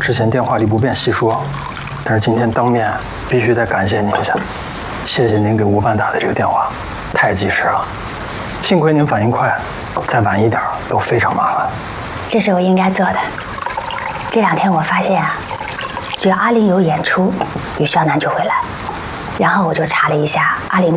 之前电话里不便细说，但是今天当面必须得感谢您一下。谢谢您给吴办打的这个电话，太及时了。幸亏您反应快，再晚一点都非常麻烦。 这是我应该做的。这2天我发现啊，只要阿林有演出，于少南就会来。然后我就查了一下阿林